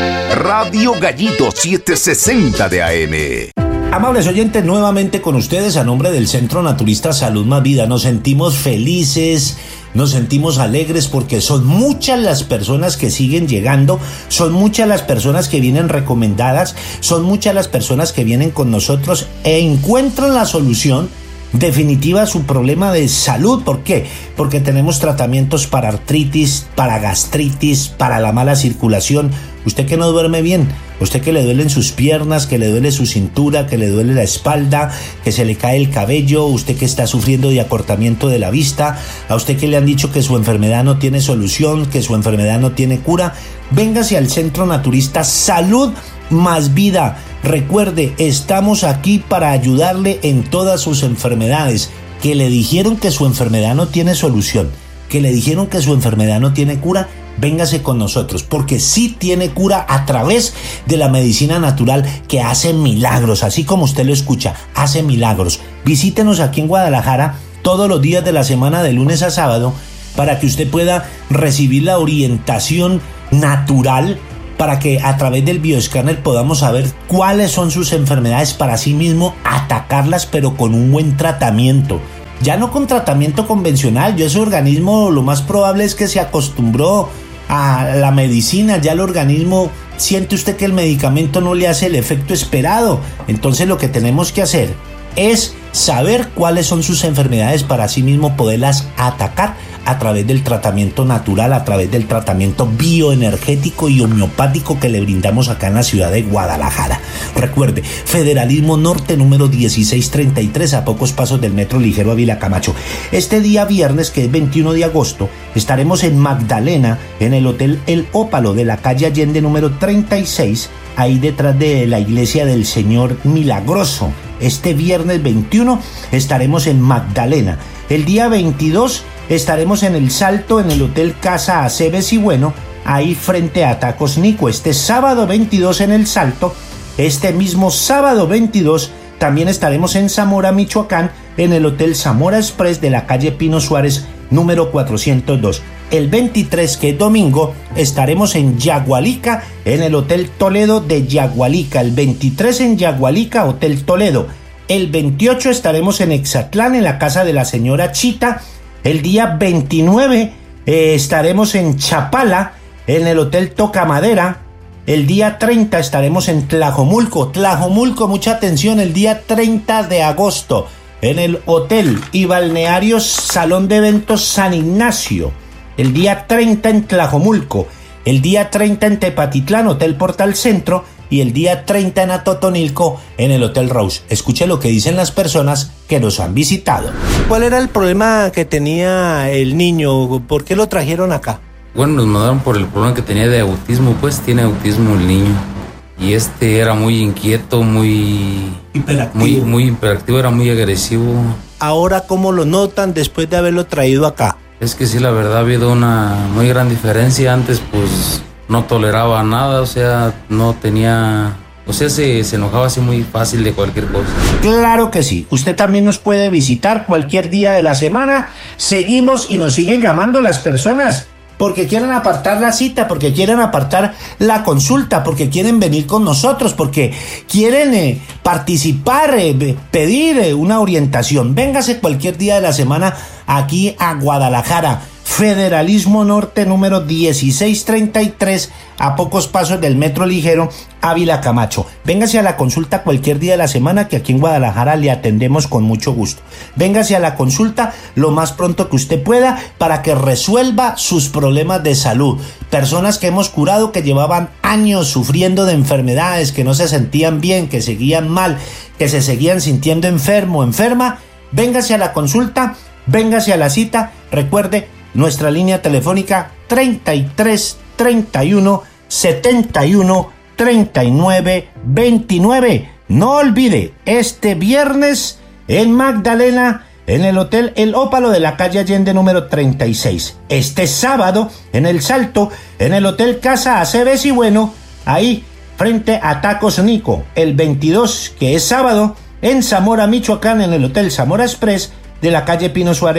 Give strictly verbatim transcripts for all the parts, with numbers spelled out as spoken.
Radio Gallito setecientos sesenta de A M. Amables oyentes, nuevamente con ustedes a nombre del Centro Naturista Salud Más Vida. Nos sentimos felices, nos sentimos alegres porque son muchas las personas que siguen llegando, son muchas las personas que vienen recomendadas, son muchas las personas que vienen con nosotros e encuentran la solución definitiva a su problema de salud. ¿Por qué? Porque tenemos tratamientos para artritis, para gastritis, para la mala circulación. Usted que no duerme bien, usted que le duelen sus piernas, que le duele su cintura, que le duele la espalda, que se le cae el cabello, usted que está sufriendo de acortamiento de la vista, a usted que le han dicho que su enfermedad no tiene solución, que su enfermedad no tiene cura, véngase al Centro Naturista Salud Más Vida. Recuerde, estamos aquí para ayudarle en todas sus enfermedades. Que le dijeron que su enfermedad no tiene solución, que le dijeron que su enfermedad no tiene cura, véngase con nosotros, porque sí tiene cura a través de la medicina natural que hace milagros, así como usted lo escucha, hace milagros. Visítenos aquí en Guadalajara todos los días de la semana, de lunes a sábado, para que usted pueda recibir la orientación natural, para que a través del bioescáner podamos saber cuáles son sus enfermedades para sí mismo atacarlas, pero con un buen tratamiento. Ya no con tratamiento convencional, ya ese organismo lo más probable es que se acostumbró a la medicina, ya el organismo siente usted que el medicamento no le hace el efecto esperado. Entonces lo que tenemos que hacer es saber cuáles son sus enfermedades para sí mismo poderlas atacar a través del tratamiento natural, a través del tratamiento bioenergético y homeopático que le brindamos acá en la ciudad de Guadalajara. Recuerde, Federalismo Norte número dieciséis treinta y tres, a pocos pasos del Metro Ligero Ávila Camacho. Este día viernes, que es veintiuno de agosto, estaremos en Magdalena, en el Hotel El Ópalo de la calle Allende número treinta y seis, ahí detrás de la iglesia del Señor Milagroso. Este viernes veintiuno estaremos en Magdalena. El día veintidós estaremos en El Salto, en el Hotel Casa Aceves y Bueno, ahí frente a Tacos Nico. Este sábado veintidós en El Salto. Este mismo sábado veintidós también estaremos en Zamora, Michoacán, en el Hotel Zamora Express de la calle Pino Suárez número cuatrocientos dos. El veintitrés, que es domingo, estaremos en Yagualica, en el Hotel Toledo de Yagualica. El veintitrés en Yagualica, Hotel Toledo. El veintiocho estaremos en Exatlán, en la casa de la señora Chita. El día veintinueve eh, estaremos en Chapala, en el Hotel Tocamadera. El día treinta estaremos en Tlajomulco. Tlajomulco, mucha atención, el día treinta de agosto, en el Hotel y Balnearios Salón de Eventos San Ignacio. El día treinta en Tlajomulco. El día treinta en Tepatitlán, Hotel Portal Centro. Y el día treinta en Atotonilco, en el Hotel Rose. Escuche lo que dicen las personas que nos han visitado. ¿Cuál era el problema que tenía el niño? ¿Por qué lo trajeron acá? Bueno, nos mandaron por el problema que tenía de autismo, pues tiene autismo el niño. Y este era muy inquieto, muy hiperactivo. Muy, muy hiperactivo, era muy agresivo. Ahora, ¿cómo lo notan después de haberlo traído acá? Es que sí, la verdad ha habido una muy gran diferencia. Antes, pues, no toleraba nada, o sea, no tenía... O sea, se, se enojaba así muy fácil de cualquier cosa. Claro que sí. Usted también nos puede visitar cualquier día de la semana. Seguimos y nos siguen llamando las personas porque quieren apartar la cita, porque quieren apartar la consulta, porque quieren venir con nosotros, porque quieren eh, participar, eh, pedir eh, una orientación. Véngase cualquier día de la semana aquí a Guadalajara. Federalismo Norte número dieciséis treinta y tres, a pocos pasos del Metro Ligero Ávila Camacho. Véngase a la consulta cualquier día de la semana, que aquí en Guadalajara le atendemos con mucho gusto. Véngase a la consulta lo más pronto que usted pueda para que resuelva sus problemas de salud. Personas que hemos curado, que llevaban años sufriendo de enfermedades, que no se sentían bien, que seguían mal, que se seguían sintiendo enfermo o enferma. Véngase a la consulta, véngase a la cita. Recuerde, nuestra línea telefónica treinta y tres treinta y uno setenta y uno treinta y nueve veintinueve. No olvide, este viernes en Magdalena, en el Hotel El Ópalo de la calle Allende número treinta y seis. Este sábado en El Salto, en el Hotel Casa Aceves y Bueno, ahí frente a Tacos Nico. El veintidós, que es sábado, en Zamora, Michoacán, en el Hotel Zamora Express de la calle Pino Suárez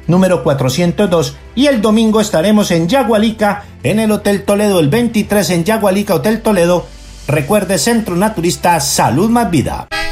número cuatrocientos dos, y el domingo estaremos en Yagualica, en el Hotel Toledo, el veintitrés en Yagualica, Hotel Toledo. Recuerde, Centro Naturista Salud Más Vida.